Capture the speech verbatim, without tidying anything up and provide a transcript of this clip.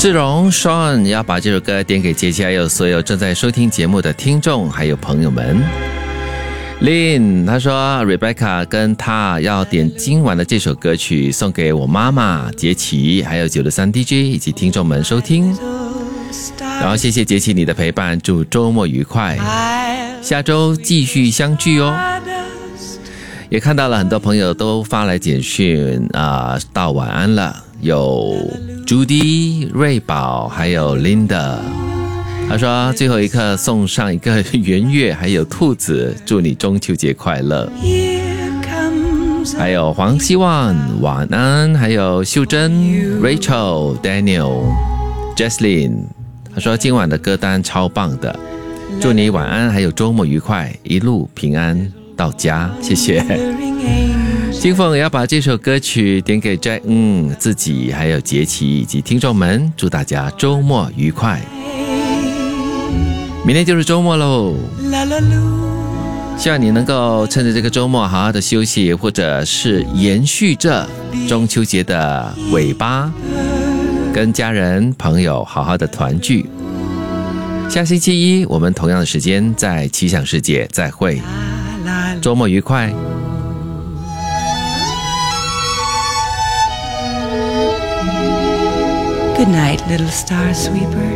志荣 Sean 要把这首歌点给杰奇，还有所有正在收听节目的听众还有朋友们。Lynn 他说 Rebecca 跟他要点今晚的这首歌曲送给我妈妈杰奇，还有九六三 D J 以及听众们收听。然后谢谢杰奇你的陪伴，祝周末愉快，下周继续相聚哦。也看到了很多朋友都发来简讯啊、呃，道晚安了，有 Judy、瑞宝还有 Linda。他说最后一刻送上一个圆月还有兔子，祝你中秋节快乐。还有黄希望晚安，还有秀珍 Rachel Daniel Jesslyn。 他说今晚的歌单超棒的，祝你晚安还有周末愉快，一路平安到家，谢谢。金凤也要把这首歌曲点给 Jack 嗯自己还有杰奇以及听众们，祝大家周末愉快。明天就是周末喽，希望你能够趁着这个周末好好的休息，或者是延续着中秋节的尾巴，跟家人朋友好好的团聚。下星期一我们同样的时间在奇想世界再会，周末愉快。 Good night, little star sweeper.